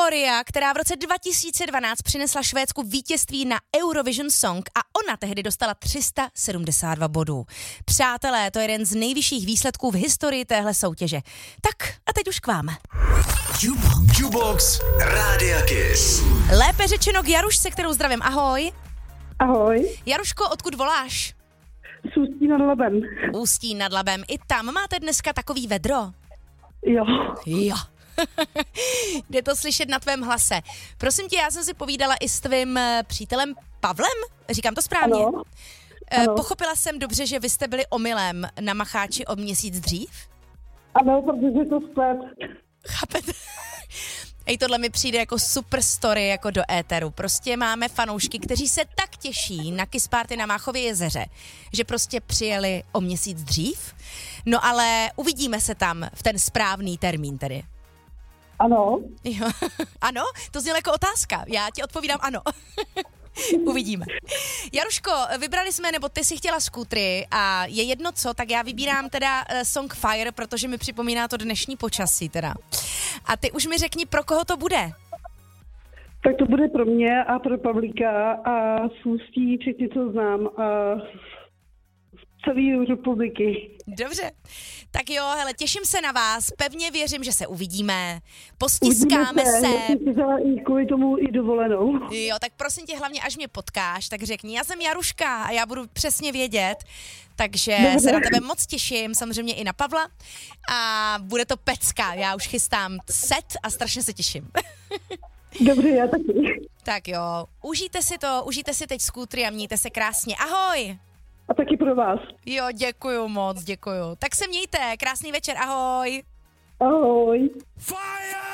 Victoria, která v roce 2012 přinesla Švédsku vítězství na Eurovision Song a ona tehdy dostala 372 bodů. Přátelé, to je jeden z nejvyšších výsledků v historii téhle soutěže. Tak a teď už k vám. Jukebox Rádia Kiss. Lépe řečeno k Jarušce, kterou zdravím. Ahoj. Ahoj. Jaruško, odkud voláš? Z Ústí nad Labem. Ústí nad Labem. I tam máte dneska takový vedro? Jo. Jo. Jde to slyšet na tvém hlase. Prosím tě, já jsem si povídala i s tvým přítelem Pavlem, říkám to správně? Ano. Pochopila jsem dobře, že vy jste byli omylem na Macháči o měsíc dřív? Ano, protože to splet. Chápete? Ej, tohle mi přijde jako super story jako do éteru. Prostě máme fanoušky, kteří se tak těší na Kiss Party na Máchově jezeře, že prostě přijeli o měsíc dřív. No ale uvidíme se tam v ten správný termín tedy. Ano. Jo. Ano? To znělo jako otázka. Já ti odpovídám ano. Uvidíme. Jaruško, vybrali jsme, nebo ty si chtěla skútry a je jedno co, tak já vybírám teda song Fire, protože mi připomíná to dnešní počasí teda. A ty už mi řekni, pro koho to bude. Tak to bude pro mě a pro Pavlíka a z Ústí všichni, co znám a celý republiky. Dobře. Tak jo, hele, těším se na vás, pevně věřím, že se uvidíme, postiskáme se. Já jsem si vzala i kvůli tomu i dovolenou. Jo, tak prosím tě, hlavně až mě potkáš, tak řekni, já jsem Jaruška a já budu přesně vědět, takže Dobře. se na tebe moc těším, samozřejmě i na Pavla a bude to pecka, já už chystám set a strašně se těším. Dobře, já taky. Tak jo, užijte si teď skútry a mějte se krásně, ahoj! A taky pro vás. Jo, děkuju moc, děkuju. Tak se mějte, krásný večer, ahoj! Ahoj. Fire!